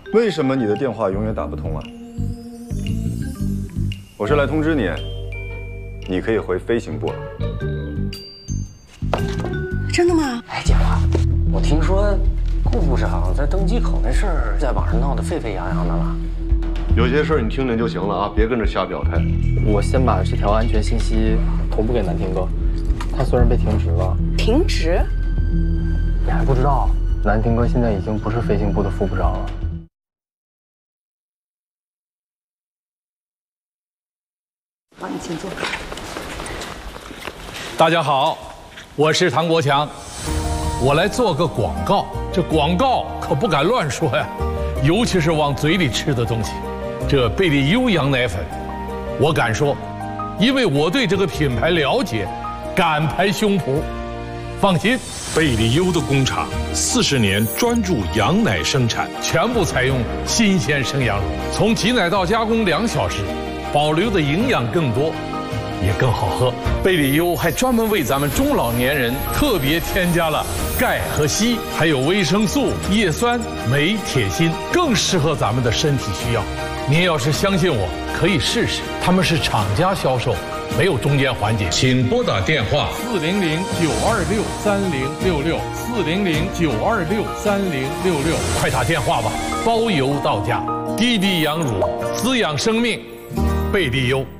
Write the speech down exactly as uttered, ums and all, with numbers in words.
为什么你的电话永远打不通啊？我是来通知你，你可以回飞行部了。 真的吗？ 哎，姐夫，我听说顾部长在登机口那事儿在网上闹得沸沸扬扬的了。 有些事儿你听听就行了啊，别跟着瞎表态。 我先把这条安全信息同步给南天哥，他虽然被停职了， 停职？ 你还不知道，南天哥现在已经不是飞行部的副部长了。 好，你请坐。 大家好，我是唐国强，我来做个广告。这广告可不敢乱说呀，尤其是往嘴里吃的东西。这贝利优羊奶粉，我敢说，因为我对这个品牌了解，敢拍胸脯。放心， 贝利优的工厂四十年专注羊奶生产， 全部采用新鲜生羊乳，从挤奶到加工两小时。 保留的营养更多，也更好喝。贝利优还专门为咱们中老年人特别添加了钙和硒，还有维生素、叶酸、镁、铁、锌，更适合咱们的身体需要。您要是相信我，可以试试。他们是厂家销售，没有中间环节。请拨打电话四零零九二六三零六六四零零九二六三零六六，快打电话吧，包邮到家。低低羊乳，滋养生命。 贝利优。